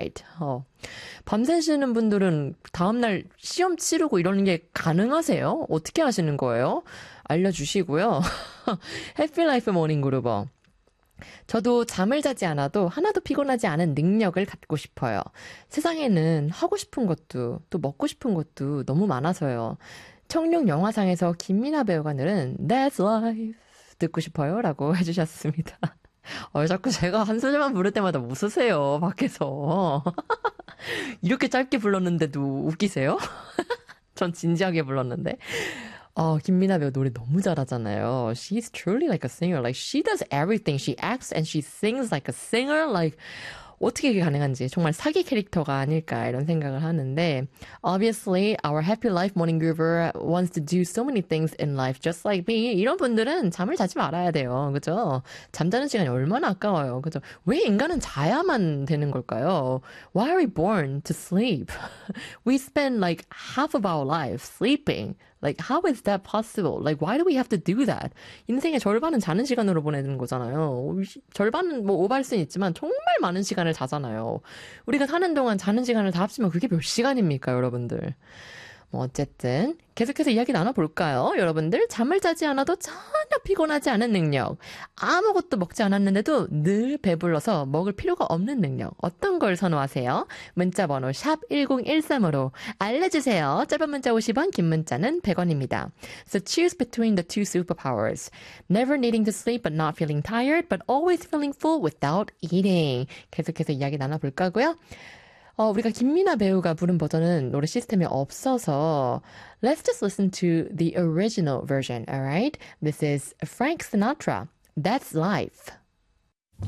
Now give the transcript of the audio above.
night. 밤새시는 분들은 다음날 시험 치르고 이러는 게 가능하세요? 어떻게 하시는 거예요? 알려주시고요. 해피라이프 모닝그루버. 저도 잠을 자지 않아도 하나도 피곤하지 않은 능력을 갖고 싶어요. 세상에는 하고 싶은 것도 또 먹고 싶은 것도 너무 많아서요. 청룡 영화상에서 김미나 배우가 늘은 That's life 듣고 싶어요 라고 해주셨습니다. 자꾸 제가 한 소절만 부를 때마다 웃으세요 밖에서. 이렇게 짧게 불렀는데도 웃기세요? 전 진지하게 불렀는데. 김미나 배우 노래 너무 잘하잖아요. She's truly like a singer. Like she does everything. She acts and she sings like a singer. Like 어떻게 이게 가능한지 정말 사기 캐릭터가 아닐까 이런 생각을 하는데 Obviously, our happy life morning groover wants to do so many things in life just like me. 이런 분들은 잠을 자지 말아야 돼요. 그죠? 잠자는 시간이 얼마나 아까워요. 그죠? 왜 인간은 자야만 되는 걸까요? Why are we born to sleep? We spend like half of our life sleeping. Like, how is that possible? Like, why do we have to do that? 인생의 절반은 자는 시간으로 보내는 거잖아요. 절반은 뭐 오버할 수는 있지만 정말 많은 시간을 자잖아요. 우리가 사는 동안 자는 시간을 다 합치면 그게 몇 시간입니까, 여러분들? 어쨌든 계속해서 이야기 나눠볼까요? 여러분들 잠을 자지 않아도 전혀 피곤하지 않은 능력, 아무것도 먹지 않았는데도 늘 배불러서 먹을 필요가 없는 능력, 어떤 걸 선호하세요? 문자번호 샵 1013으로 알려주세요. 짧은 문자 50원, 긴 문자는 100원입니다. So choose between the two superpowers. Never needing to sleep but not feeling tired, but always feeling full without eating. 계속해서 이야기 나눠볼 거고요. 우리가 김미나 배우가 부른 버전은 노래 시스템이 없어서 Let's just listen to the original version, alright? This is Frank Sinatra. That's life.